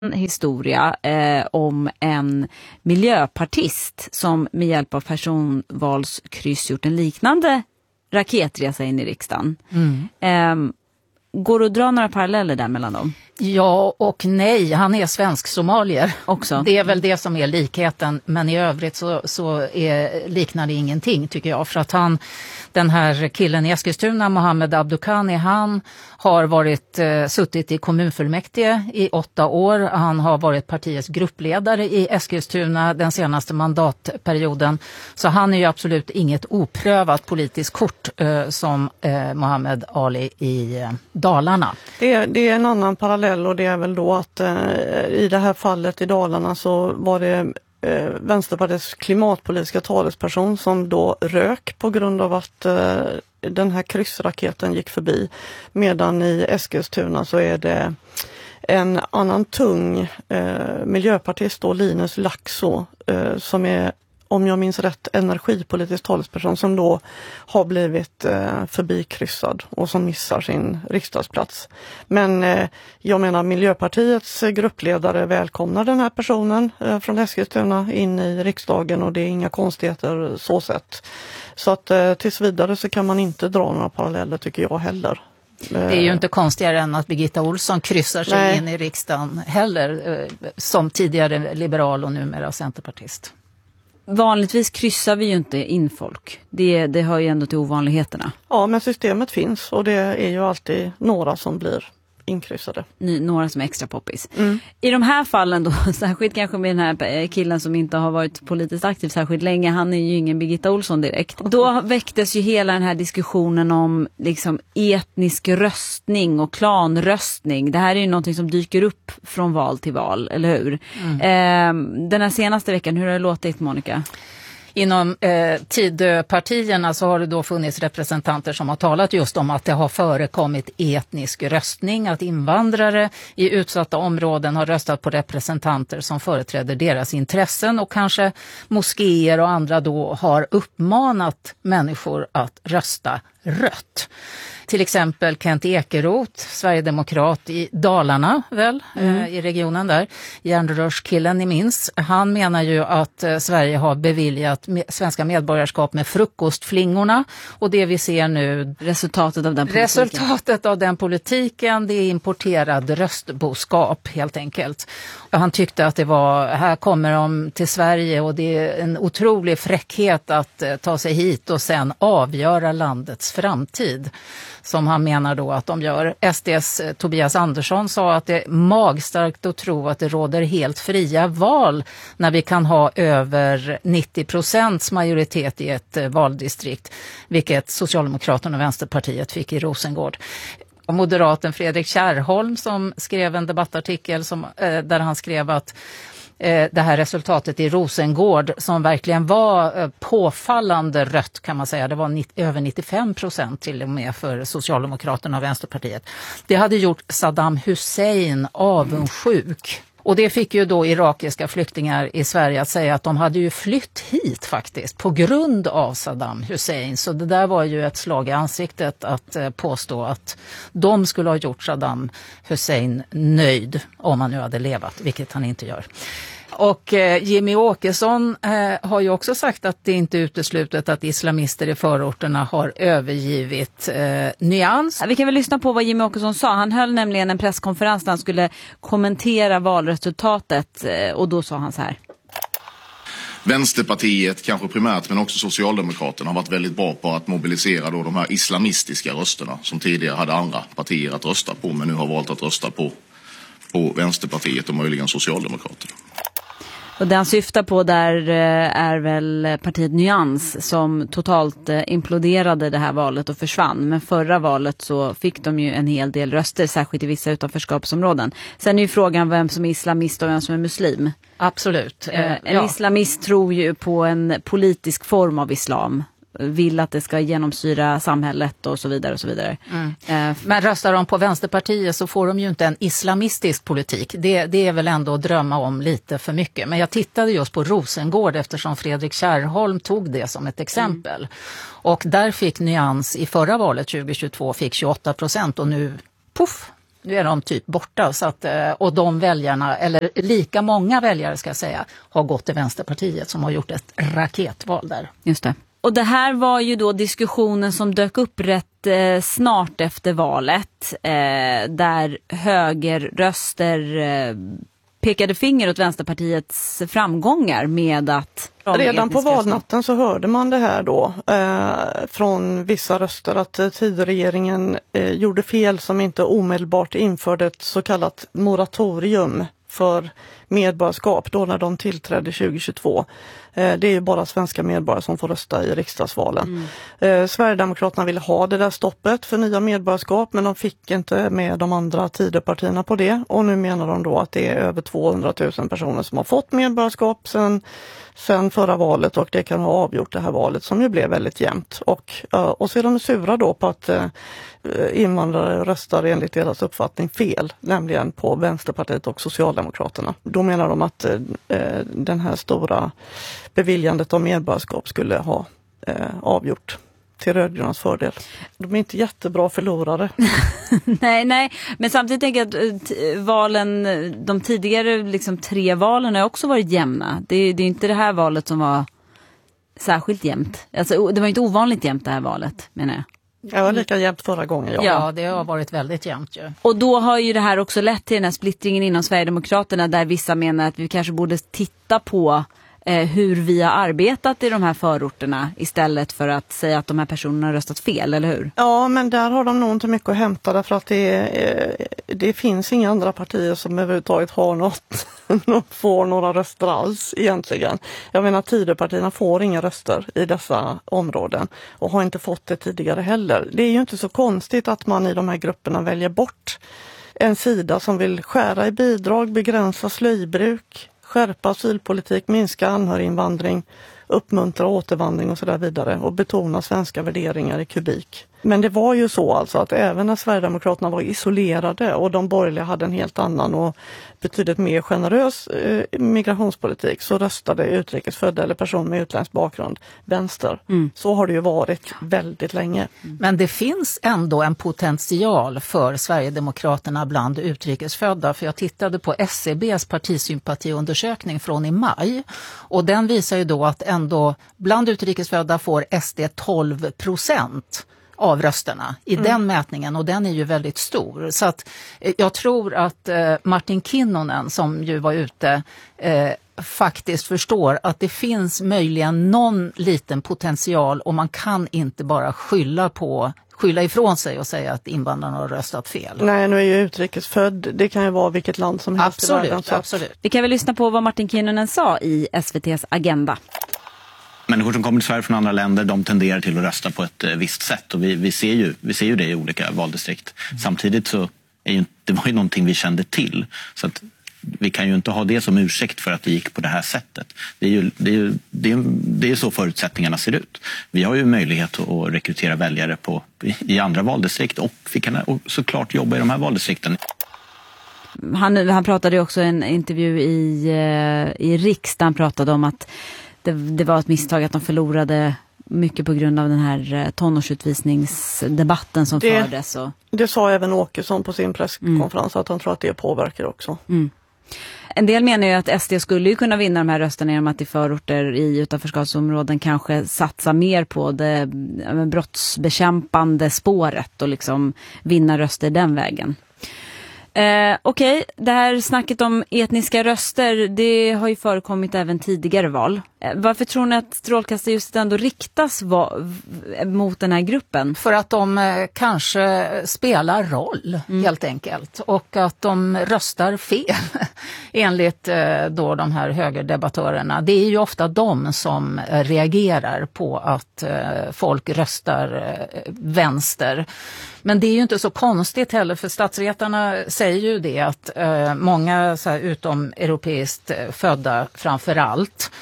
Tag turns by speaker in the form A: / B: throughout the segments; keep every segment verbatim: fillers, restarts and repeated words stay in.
A: historia eh, om en miljöpartist som med hjälp av personvalskryss gjort en liknande raketresa in i riksdagen. Mm. Eh, går det att dra några paralleller där mellan dem?
B: Ja och nej, han är svensk-somalier
A: också.
B: Det är väl det som är likheten, men i övrigt så, så är, liknar det ingenting tycker jag. För att han, den här killen i Eskilstuna, Mohammed Abdukhani, han har varit, eh, suttit i kommunfullmäktige i åtta år. Han har varit partiets gruppledare i Eskilstuna den senaste mandatperioden. Så han är ju absolut inget oprövat politiskt kort eh, som eh, Mohammed Ali i eh, Dalarna.
C: Det är, det är en annan parallell. Och det är väl då att eh, i det här fallet i Dalarna så var det eh, Vänsterpartiets klimatpolitiska talesperson som då rök på grund av att eh, den här kryssraketen gick förbi. Medan i Eskilstuna så är det en annan tung eh, miljöpartist då, Linus Laxå, eh, som är, om jag minns rätt, energipolitisk talesperson som då har blivit eh, förbikryssad och som missar sin riksdagsplats. Men eh, jag menar Miljöpartiets gruppledare välkomnar den här personen eh, från Eskilstuna in i riksdagen och det är inga konstigheter så sett. Så att eh, tills vidare så kan man inte dra några paralleller tycker jag heller.
B: Det är ju inte konstigare än att Birgitta Olsson kryssar sig Nej. in i riksdagen heller eh, som tidigare liberal och numera centerpartist.
A: Vanligtvis kryssar vi ju inte in folk. Det, det hör ju ändå till ovanligheterna.
C: Ja, men systemet finns och det är ju alltid några som blir inkryssade.
A: Ny, några som är extra poppis. Mm. I de här fallen då, särskilt kanske med den här killen som inte har varit politiskt aktiv särskilt länge, han är ju ingen Birgitta Olsson direkt. Då väcktes ju hela den här diskussionen om liksom etnisk röstning och klanröstning. Det här är ju någonting som dyker upp från val till val, eller hur? Mm. Eh, den här senaste veckan, hur har det låtit, Monica?
B: Inom eh, Tidöpartierna så har det då funnits representanter som har talat just om att det har förekommit etnisk röstning, att invandrare i utsatta områden har röstat på representanter som företräder deras intressen och kanske moskéer och andra då har uppmanat människor att rösta rött. Till exempel Kent Ekeroth, Sverigedemokrat i Dalarna väl, mm. eh, i regionen där, järnrörskillen ni minns. Han menar ju att eh, Sverige har beviljat me- svenska medborgarskap med frukostflingorna och det vi ser nu,
A: resultatet av den politiken.
B: Resultatet av den politiken, det är importerad röstboskap helt enkelt. Och han tyckte att det var, här kommer de till Sverige och det är en otrolig fräckhet att eh, ta sig hit och sen avgöra landets framtid. Som han menar då att de gör. S D:s Tobias Andersson sa att det är magstarkt att tro att det råder helt fria val när vi kan ha över nittio procents majoritet i ett valdistrikt, vilket Socialdemokraterna och Vänsterpartiet fick i Rosengård. Och moderaten Fredrik Kärrholm som skrev en debattartikel som, eh, där han skrev att det här resultatet i Rosengård som verkligen var påfallande rött kan man säga. Det var nittio, över nittiofem procent till och med för Socialdemokraterna och Vänsterpartiet. Det hade gjort Saddam Hussein avundsjuk. Och det fick ju då irakiska flyktingar i Sverige att säga att de hade ju flytt hit faktiskt på grund av Saddam Hussein. Så det där var ju ett slag i ansiktet att eh, påstå att de skulle ha gjort Saddam Hussein nöjd om han nu hade levat, vilket han inte gör. Och eh, Jimmy Åkesson eh, har ju också sagt att det inte är uteslutet att islamister i förorterna har övergivit eh, Nyans.
A: Ja, vi kan väl lyssna på vad Jimmy Åkesson sa. Han höll nämligen en presskonferens där han skulle kommentera valresultatet eh, och då sa han så här.
D: Vänsterpartiet, kanske primärt, men också Socialdemokraterna har varit väldigt bra på att mobilisera då de här islamistiska rösterna som tidigare hade andra partier att rösta på men nu har valt att rösta på, på Vänsterpartiet och möjligen Socialdemokraterna.
A: Och det han syftar på där är väl partiet Nyans som totalt imploderade det här valet och försvann. Men förra valet så fick de ju en hel del röster, särskilt i vissa utanförskapsområden. Sen är ju frågan vem som är islamist och vem som är muslim.
B: Absolut.
A: En ja. islamist tror ju på en politisk form av islam. Vill att det ska genomsyra samhället och så vidare och så vidare. Mm.
B: Eh, Men röstar de på Vänsterpartiet så får de ju inte en islamistisk politik. Det, det är väl ändå att drömma om lite för mycket. Men jag tittade just på Rosengård eftersom Fredrik Kärrholm tog det som ett exempel. Mm. Och där fick Nyans i förra valet tjugo tjugotvå fick tjugoåtta procent och nu, puff, Nu är de typ borta så att, och de väljarna, eller lika många väljare ska jag säga, har gått till Vänsterpartiet som har gjort ett raketval där.
A: Just det. Och det här var ju då diskussionen som dök upp rätt eh, snart efter valet eh, där högerröster eh, pekade finger åt Vänsterpartiets framgångar med att...
C: Redan på valnatten så hörde man det här då eh, från vissa röster att eh, Tidöregeringen eh, gjorde fel som inte omedelbart införde ett så kallat moratorium för medborgarskap då när de tillträdde tjugo tjugotvå. Eh, det är ju bara svenska medborgare som får rösta i riksdagsvalen. Mm. Eh, Sverigedemokraterna ville ha det där stoppet för nya medborgarskap men de fick inte med de andra Tidöpartierna på det och nu menar de då att det är över tvåhundratusen personer som har fått medborgarskap sedan sen förra valet och det kan ha avgjort det här valet som ju blev väldigt jämnt. Och, och så är de sura då på att eh, invandrare röstar enligt deras uppfattning fel, nämligen på Vänsterpartiet och Socialdemokraterna. Då menar de att eh, den här stora beviljandet av medborgarskap skulle ha eh, avgjort till rödgrönas fördel. De är inte jättebra förlorare.
A: nej, nej. Men samtidigt tänker jag att t- valen, de tidigare liksom tre valen har också varit jämna. Det, det är inte det här valet som var särskilt jämnt. Alltså, det var inte ovanligt jämnt det här valet, menar jag.
C: Ja, var lika jämnt förra gången. Ja.
B: ja, det har varit väldigt jämnt ju.
A: Och då har ju det här också lett till den här splittringen inom Sverigedemokraterna där vissa menar att vi kanske borde titta på eh, hur vi har arbetat i de här förorterna istället för att säga att de här personerna har röstat fel, eller hur?
C: Ja, men där har de nog inte mycket att hämta därför att det, eh, det finns inga andra partier som överhuvudtaget har något, får några röster alls egentligen. Jag menar, Tidöpartierna får inga röster i dessa områden och har inte fått det tidigare heller. Det är ju inte så konstigt att man i de här grupperna väljer bort en sida som vill skära i bidrag, begränsa slöjbruk, skärpa asylpolitik, minska anhöriginvandring, uppmuntra återvandring och så där vidare och betona svenska värderingar i kubik. Men det var ju så alltså att även när Sverigedemokraterna var isolerade och de borgerliga hade en helt annan och betydligt mer generös eh, migrationspolitik så röstade utrikesfödda eller personer med utländsk bakgrund vänster. Mm. Så har det ju varit väldigt länge.
B: Mm. Men det finns ändå en potential för Sverigedemokraterna bland utrikesfödda, för jag tittade på S C B:s partisympatiundersökning från i maj och den visar ju då att ändå bland utrikesfödda får S D tolv procent av rösterna i mm. den mätningen och den är ju väldigt stor. Så att eh, jag tror att eh, Martin Kinnunen som ju var ute eh, faktiskt förstår att det finns möjligen någon liten potential och man kan inte bara skylla på skylla ifrån sig och säga att invandrarna har röstat fel.
C: Nej, nu är ju utrikesfödd. Det kan ju vara vilket land som helst
B: absolut,
C: i världen. Så.
B: Absolut.
A: Vi kan väl lyssna på vad Martin Kinnunen sa i S V T:s Agenda.
E: Människor som kommer till Sverige från andra länder, de tenderar till att rösta på ett eh, visst sätt och vi, vi, ser ju, vi ser ju det i olika valdistrikt. Mm. Samtidigt så är ju, det var ju någonting vi kände till så att vi kan ju inte ha det som ursäkt för att det gick på det här sättet. Det är ju, det är ju, det är, det är så förutsättningarna ser ut. Vi har ju möjlighet att rekrytera väljare på, i andra valdistrikt och vi kan och såklart jobba i de här valdistrikten.
A: Han, han pratade ju också i en intervju i, i riksdagen, han pratade om att det, det var ett misstag att de förlorade mycket på grund av den här tonårsutvisningsdebatten som
C: det,
A: fördes. Och...
C: Det sa även Åkesson på sin presskonferens mm. att han tror att det påverkar också.
A: Mm. En del menar ju att S D skulle ju kunna vinna de här rösterna genom att i förorter i utanförskapsområden kanske satsa mer på det brottsbekämpande spåret och liksom vinna röster den vägen. Eh, Okej, okay. Det här snacket om etniska röster, det har ju förekommit även tidigare val. Eh, varför tror ni att strålkastarljuset ändå riktas va- mot den här gruppen?
B: För att de eh, kanske spelar roll mm. helt enkelt och att de röstar fel enligt eh, då de här högerdebattörerna. Det är ju ofta de som eh, reagerar på att eh, folk röstar eh, vänster. Men det är ju inte så konstigt heller för statsvetarna säger ju det att eh, många så här, utom europeiskt födda framförallt, de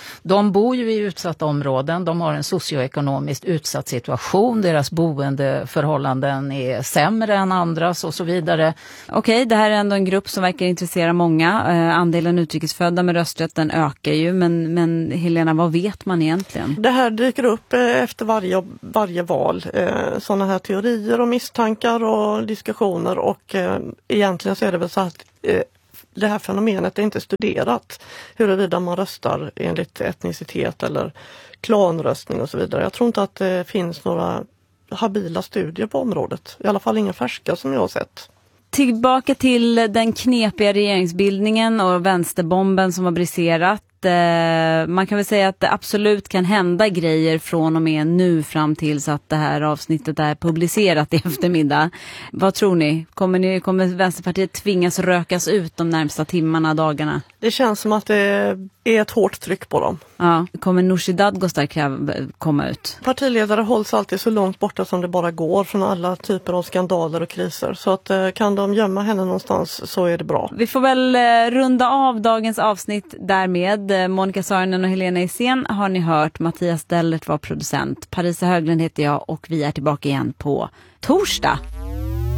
B: de bor ju i utsatta områden, de har en socioekonomiskt utsatt situation, deras boendeförhållanden är sämre än andras och så vidare.
A: Okej, det här är ändå en grupp som verkar intressera många. Eh, andelen utrikesfödda med rösträtten ökar ju, men, men Helena, vad vet man egentligen?
C: Det här dyker upp eh, efter varje, varje val. Eh, sådana här teorier och misstankar och diskussioner, och eh, egentligen så är det väl så att eh, det här fenomenet är inte studerat, huruvida man röstar enligt etnicitet eller klanröstning och så vidare. Jag tror inte att det finns några habila studier på området, i alla fall inga färska som jag har sett.
A: Tillbaka till den knepiga regeringsbildningen och vänsterbomben som har briserat. Man kan väl säga att det absolut kan hända grejer från och med nu fram tills att det här avsnittet är publicerat i eftermiddag. Vad tror ni? Kommer, ni, kommer Vänsterpartiet tvingas rökas ut de närmsta timmarna, dagarna?
C: Det känns som att det är ett hårt tryck på dem.
A: Ja. Kommer Nooshi Dadgostar komma ut?
C: Partiledare hålls alltid så långt borta som det bara går från alla typer av skandaler och kriser. Så att kan de gömma henne någonstans så är det bra.
A: Vi får väl runda av dagens avsnitt därmed. Monica Saarinen och Helena Isén har ni hört. Mattias Dellert var producent. Parisa Höglund heter jag och vi är tillbaka igen på torsdag.